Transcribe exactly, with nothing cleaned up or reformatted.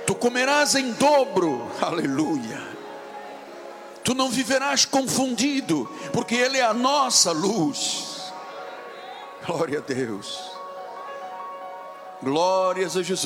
tu comerás em dobro, aleluia. Tu não viverás confundido, porque Ele é a nossa luz. Glória a Deus. Glórias a Jesus.